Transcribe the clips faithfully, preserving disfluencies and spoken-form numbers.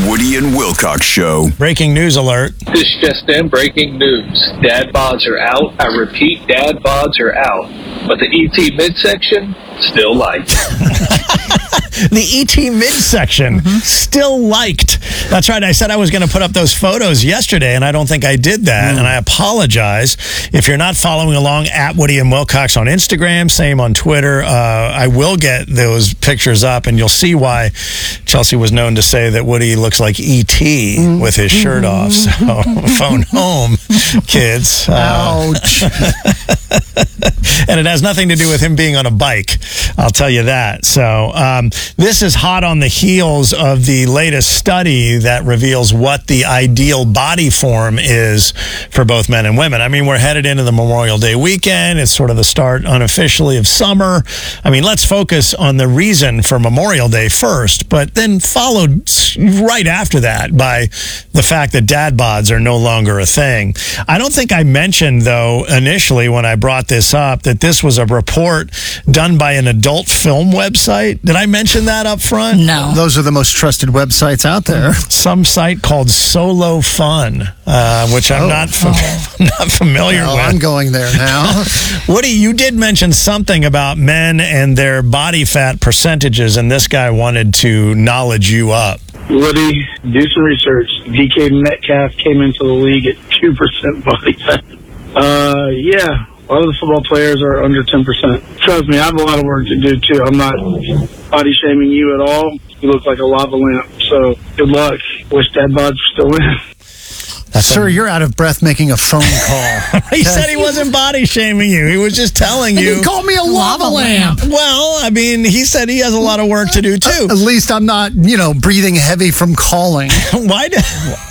Woody and Wilcox Show. Breaking news alert. This just in, breaking news. Dad bods are out. I repeat, dad bods are out. But the E T midsection, still liked. The E T midsection, mm-hmm. still liked. That's right. I said I was going to put up those photos yesterday, and I don't think I did that. Mm. And I apologize. If you're not following along at Woody and Wilcox on Instagram, same on Twitter, uh, I will get those pictures up, and you'll see why Chelsea was known to say that Woody looks like E T mm. with his shirt off. So phone home, kids. Ouch. Uh, and it has nothing to do with him being on a bike. I'll tell you that. So um, this is hot on the heels of the latest study that reveals what the ideal body form is for both men and women. I mean, we're headed into the Memorial Day weekend. It's sort of the start unofficially of summer. I mean, let's focus on the reason for Memorial Day first, but then followed right after that by the fact that dad bods are no longer a thing. I don't think I mentioned, though, initially when I brought this up, that this was a report done by an adult film website. Did I mention that up front? No. Those are the most trusted websites out there. Some site called Solo Fun, uh, which I'm oh. not fam- oh. not familiar well, with. I'm going there now. Woody, you did mention something about men and their body fat percentages, and this guy wanted to knowledge you up. Woody, do some research. D K Metcalf came into the league at two percent body fat. Uh, yeah. A lot of the football players are under ten percent. Trust me, I have a lot of work to do, too. I'm not body shaming you at all. You look like a lava lamp. So, good luck. Wish dad bods were still in. That's Sir, a, you're out of breath making a phone call. He said he wasn't body shaming you. He was just telling you. He called me a lava, lava lamp. lamp. Well, I mean, he said he has a lot of work to do, too. Uh, at least I'm not, you know, breathing heavy from calling. Why do...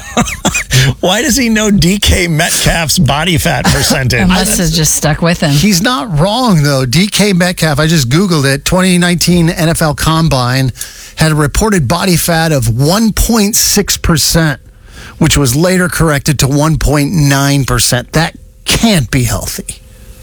Why does he know D K Metcalf's body fat percentage? It must have just stuck with him. He's not wrong, though. D K Metcalf, I just Googled it, twenty nineteen N F L Combine, had a reported body fat of one point six percent, which was later corrected to one point nine percent. That can't be healthy.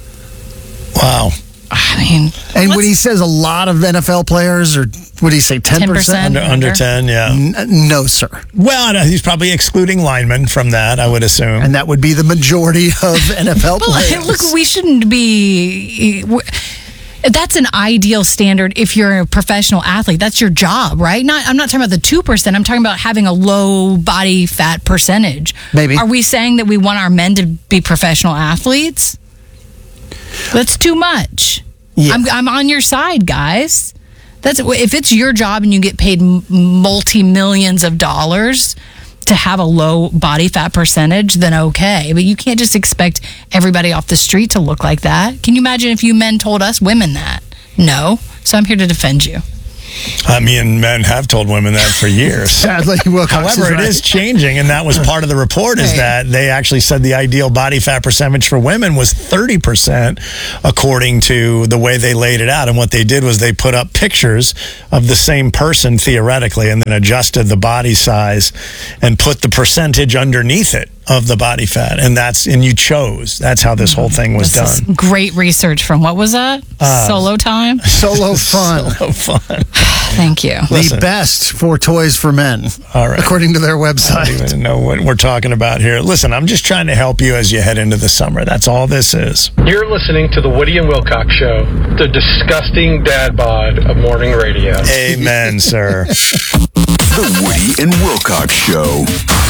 Wow. I mean, and when he says a lot of N F L players, or what did he say, ten percent? Under, under ten, yeah. N- no, sir. Well, no, he's probably excluding linemen from that, I would assume. And that would be the majority of N F L but players. Look, we shouldn't be... That's an ideal standard if you're a professional athlete. That's your job, right? Not, I'm not talking about the two percent. I'm talking about having a low body fat percentage. Maybe. Are we saying that we want our men to be professional athletes? That's too much. Yeah. I'm, I'm on your side, guys. That's if it's your job and you get paid multi-millions of dollars to have a low body fat percentage, then okay. But you can't just expect everybody off the street to look like that. Can you imagine if you men told us women that? No. So I'm here to defend you. I mean, men have told women that for years. Sadly, Wilcox However, is right. It is changing, and that was part of the report, is hey. that they actually said the ideal body fat percentage for women was thirty percent, according to the way they laid it out. And what they did was they put up pictures of the same person, theoretically, and then adjusted the body size and put the percentage underneath it of the body fat. And that's and you chose. That's how this whole thing was this done. Is great research from, what was that? Uh, Solo Time? Solo Fun. Solo Fun. Thank you. Listen. The best for toys for men, all right, according to their website. I don't even know what we're talking about here. Listen, I'm just trying to help you as you head into the summer. That's all this is. You're listening to the Woody and Wilcox Show, the disgusting dad bod of morning radio. Amen, sir. The Woody and Wilcox Show.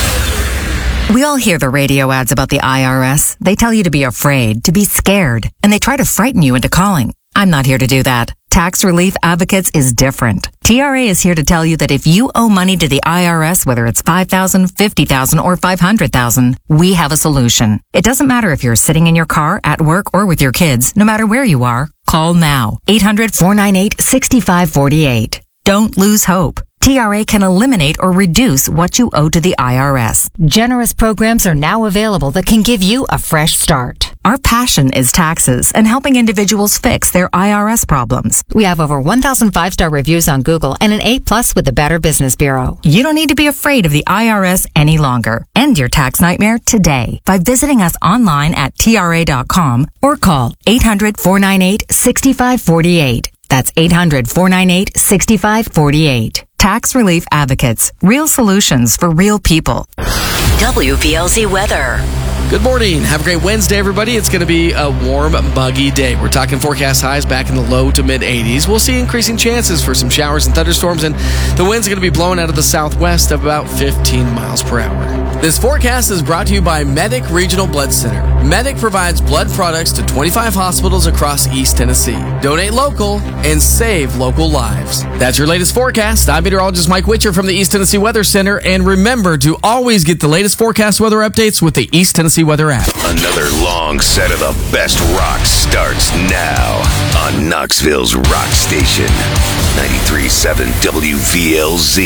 We all hear the radio ads about the I R S. They tell you to be afraid, to be scared, and they try to frighten you into calling. I'm not here to do that. Tax Relief Advocates is different. T R A is here to tell you that if you owe money to the I R S, whether it's five thousand dollars, fifty thousand dollars, or five hundred thousand dollars, we have a solution. It doesn't matter if you're sitting in your car, at work, or with your kids. No matter where you are, call now. eight hundred, four nine eight, six five four eight. Don't lose hope. T R A can eliminate or reduce what you owe to the I R S. Generous programs are now available that can give you a fresh start. Our passion is taxes and helping individuals fix their I R S problems. We have over one thousand five-star reviews on Google and an A plus with the Better Business Bureau. You don't need to be afraid of the I R S any longer. End your tax nightmare today by visiting us online at T R A dot com or call eight hundred, four nine eight, six five four eight. That's eight hundred, four nine eight, six five four eight. Tax Relief Advocates. Real solutions for real people. W P L Z weather. Good morning. Have a great Wednesday, everybody. It's going to be a warm, muggy day. We're talking forecast highs back in the low to mid eighties. We'll see increasing chances for some showers and thunderstorms, and the wind's going to be blowing out of the southwest of about fifteen miles per hour. This forecast is brought to you by Medic Regional Blood Center. Medic provides blood products to twenty-five hospitals across East Tennessee. Donate local and save local lives. That's your latest forecast. I'm meteorologist Mike Witcher from the East Tennessee Weather Center, and remember to always get the latest forecast weather updates with the East Tennessee Weather app. Another long set of the best rock starts now on Knoxville's Rock Station, ninety-three point seven W V L Z.